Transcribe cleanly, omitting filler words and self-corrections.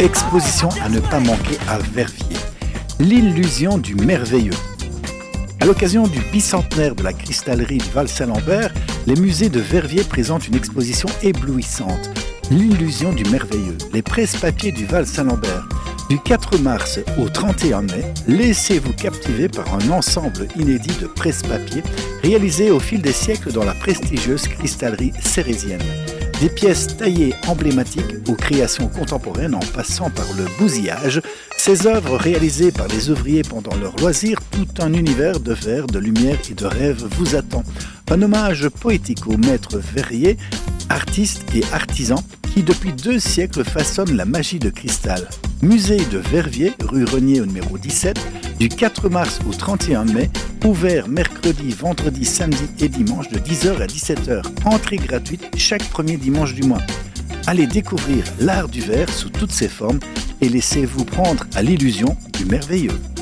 Exposition à ne pas manquer à Verviers. L'illusion du merveilleux. À l'occasion du bicentenaire de la cristallerie du Val-Saint-Lambert, les musées de Verviers présentent une exposition éblouissante. L'illusion du merveilleux. Les presse-papiers du Val-Saint-Lambert. Du 4 mars au 31 mai, laissez-vous captiver par un ensemble inédit de presse-papiers réalisés au fil des siècles dans la prestigieuse cristallerie cérésienne. Des pièces taillées emblématiques aux créations contemporaines en passant par le bousillage, ces œuvres réalisées par des ouvriers pendant leur loisir, tout un univers de verre, de lumière et de rêve vous attend. Un hommage poétique au maître verrier, artiste et artisan qui depuis 2 siècles façonnent la magie de cristal. Musée de Verviers, rue Renier au numéro 17, du 4 mars au 31 mai, ouvert mercredi, vendredi, samedi et dimanche de 10h à 17h. Entrée gratuite chaque premier dimanche du mois. Allez découvrir l'art du verre sous toutes ses formes et laissez-vous prendre à l'illusion du merveilleux.